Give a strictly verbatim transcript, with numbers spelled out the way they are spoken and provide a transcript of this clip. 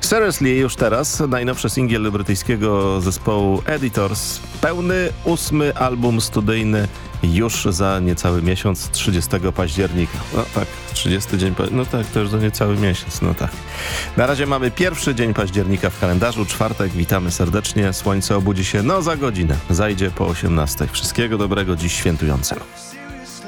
Seriously już teraz, najnowszy singiel brytyjskiego zespołu Editors, pełny ósmy album studyjny już za niecały miesiąc, trzydziestego października. No tak, trzydziesty dzień, pa- no tak, to już za niecały miesiąc, no tak. Na razie mamy pierwszy dzień października w kalendarzu, czwartek, witamy serdecznie, słońce obudzi się, no za godzinę, zajdzie po osiemnastej. Wszystkiego dobrego dziś świętującym.